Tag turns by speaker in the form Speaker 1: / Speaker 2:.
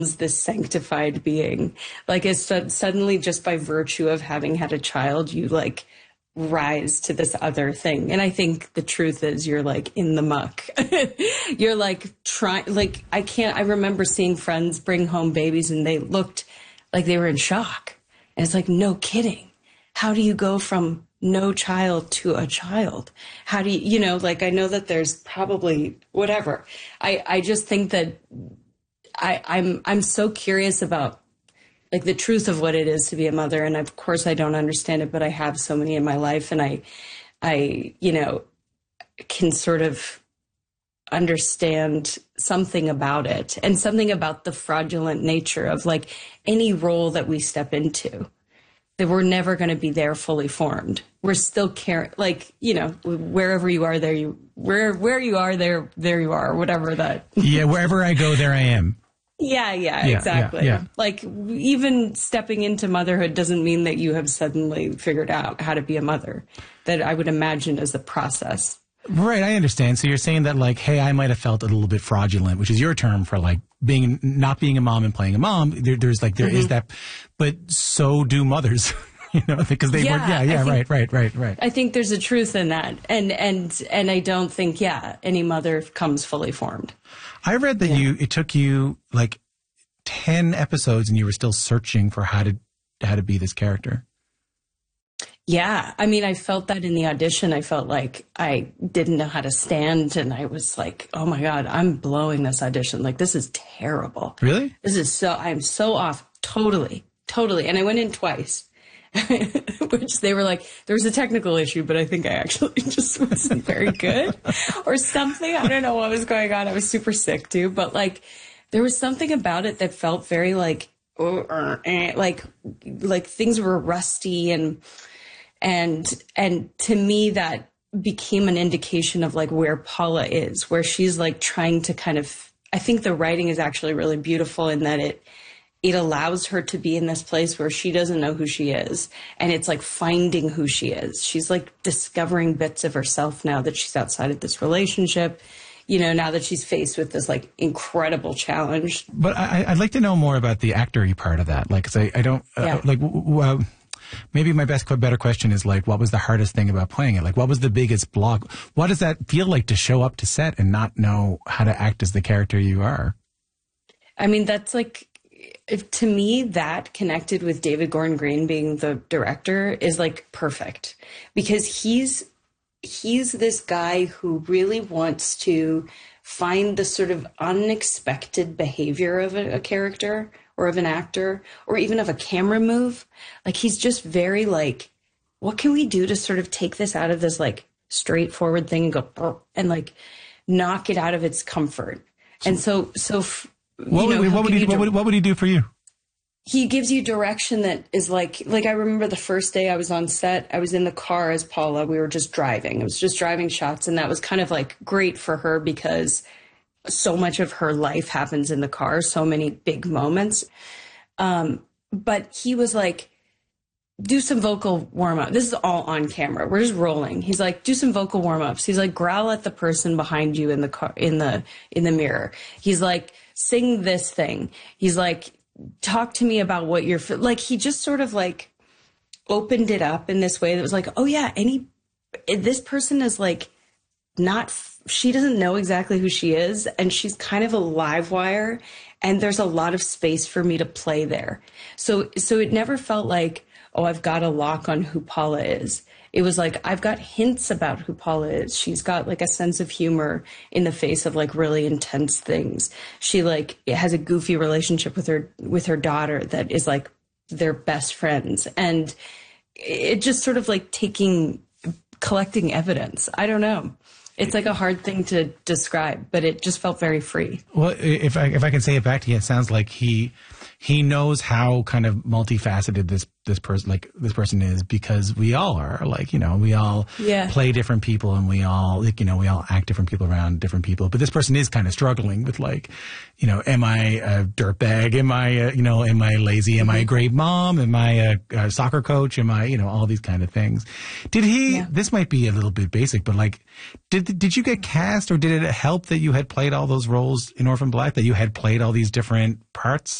Speaker 1: this sanctified being. Like it's suddenly just by virtue of having had a child, you like rise to this other thing. And I think the truth is you're like in the muck. You're like trying, like I remember seeing friends bring home babies and they looked like they were in shock. And it's like, no kidding. How do you go from no child to a child? How do you, like, I know that there's probably whatever. I just think that I'm so curious about like the truth of what it is to be a mother. And of course I don't understand it, but I have so many in my life, and I can sort of understand something about it, and something about the fraudulent nature of like any role that we step into, that we're never going to be there fully formed. We're still like, wherever you are, where you are, there you are, whatever that.
Speaker 2: Yeah. Wherever I go, there I am.
Speaker 1: Yeah, exactly. Yeah. Like even stepping into motherhood doesn't mean that you have suddenly figured out how to be a mother. That I would imagine is a process.
Speaker 2: Right, I understand. So you're saying that like, hey, I might have felt a little bit fraudulent, which is your term for like not being a mom and playing a mom. There's like, there is that, but so do mothers. Because they work. Right.
Speaker 1: I think there's a truth in that. And I don't think, any mother comes fully formed.
Speaker 2: I read that it took you like 10 episodes and you were still searching for how to be this character.
Speaker 1: Yeah. I mean, I felt that in the audition. I felt like I didn't know how to stand, and I was like, oh my God, I'm blowing this audition. Like, this is terrible.
Speaker 2: Really?
Speaker 1: I'm so off. Totally. And I went in twice. Which they were like, there was a technical issue, but I think I actually just wasn't very good or something. I don't know what was going on. I was super sick too, but like there was something about it that felt very like things were rusty, and to me that became an indication of like where Paula is, where she's like trying to kind of, I think the writing is actually really beautiful in that it allows her to be in this place where she doesn't know who she is. And it's like finding who she is. She's like discovering bits of herself now that she's outside of this relationship, now that she's faced with this like incredible challenge.
Speaker 2: But I'd like to know more about the actor-y part of that. Like, 'cause I don't maybe my better question is like, what was the hardest thing about playing it? Like, what was the biggest block? What does that feel like to show up to set and not know how to act as the character you are?
Speaker 1: I mean, that's like, to me, that connected with David Gordon Green being the director is like perfect, because he's this guy who really wants to find the sort of unexpected behavior of a character or of an actor or even of a camera move. Like he's just very like, what can we do to sort of take this out of this like straightforward thing and go and like knock it out of its comfort. And what
Speaker 2: would he do for you?
Speaker 1: He gives you direction that is like I remember the first day I was on set, I was in the car as Paula. We were just driving. It was just driving shots. And that was kind of like great for her because so much of her life happens in the car, so many big moments. But he was like, do some vocal warm up. This is all on camera. We're just rolling. He's like, do some vocal warm ups. He's like, growl at the person behind you in the car, in the mirror. He's like, sing this thing. He's like, talk to me about what you're like. He just sort of like opened it up in this way that was like, oh yeah, this person is like she doesn't know exactly who she is, and she's kind of a live wire, and there's a lot of space for me to play there. So it never felt like, oh, I've got a lock on who Paula is. It was like, I've got hints about who Paula is. She's got like a sense of humor in the face of like really intense things. She like has a goofy relationship with her daughter that is like they're best friends. And it just sort of like collecting evidence. I don't know. It's like a hard thing to describe, but it just felt very free.
Speaker 2: Well, if I can say it back to you, it sounds like he knows how kind of multifaceted this this person is, because we all are like, we all play different people, and we all we all act different people around different people. But this person is kind of struggling with like, am I a dirtbag? Am I, am I lazy? Am I a great mom? Am I a soccer coach? Am I, all these kind of things. Did he, this might be a little bit basic, but like, did you get cast, or did it help that you had played all those roles in Orphan Black, that you had played all these different parts?